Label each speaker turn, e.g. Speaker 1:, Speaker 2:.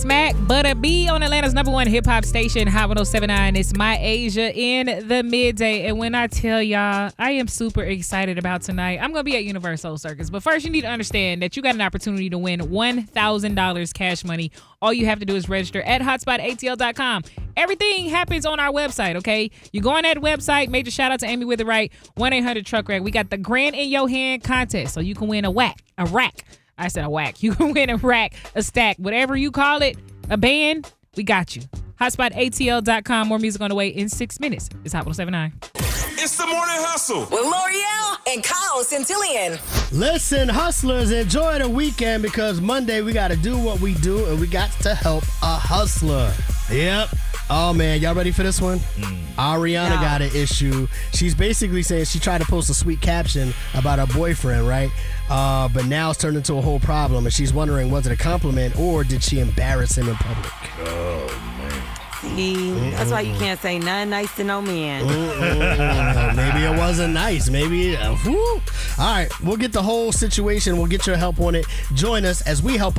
Speaker 1: smack butter B on Atlanta's #1 hip-hop station, Hot 107.9. It's My Asia in the midday. And when I tell y'all, I am super excited about tonight. I'm going to be at Universal Circus. But first, you need to understand that you got an opportunity to win $1,000 cash money. All you have to do is register at hotspotatl.com. Everything happens on our website, okay? You go on that website. Major shout out to Amy with the right 1-800-TRUCK-RACK. We got the Grand in Your Hand contest, so you can win a rack. I said a whack. You can win a rack, a stack, whatever you call it, a band. We got you. Hotspotatl.com. More music on the way in 6 minutes. It's Hot 107.9.
Speaker 2: It's the Morning Hustle
Speaker 3: with L'Oreal and Kyle Centillion.
Speaker 4: Listen, hustlers, enjoy the weekend because Monday we got to do what we do and we got to help a hustler. Yep. Oh, man, y'all ready for this one? Ariana got an issue. She's basically saying she tried to post a sweet caption about her boyfriend, right? But now it's turned into a whole problem, and she's wondering, was it a compliment or did she embarrass him in public?
Speaker 2: Oh, man.
Speaker 5: See, that's why you can't say nothing nice to no man.
Speaker 4: Maybe it wasn't nice. Maybe. All right, we'll get the whole situation. We'll get your help on it. Join us as we help